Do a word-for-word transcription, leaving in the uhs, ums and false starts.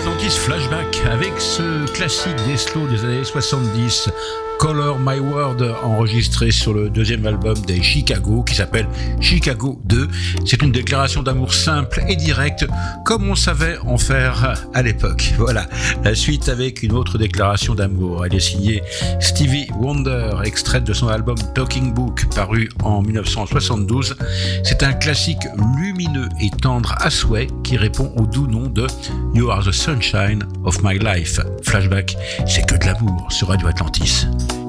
Atlantis Flashback avec ce classique des slows des années soixante-dix, Color My World, enregistré sur le deuxième album des Chicago qui s'appelle Chicago deux. C'est une déclaration d'amour simple et directe comme on savait en faire à l'époque. Voilà, la suite avec une autre déclaration d'amour. Elle est signée Stevie Wonder, extraite de son album Talking Book paru en dix-neuf cent soixante-douze. C'est un classique lumineux et tendre à souhait qui répond au doux nom de You Are the Sunshine of My Life. Flashback, c'est que de l'amour sur Radio Atlantis.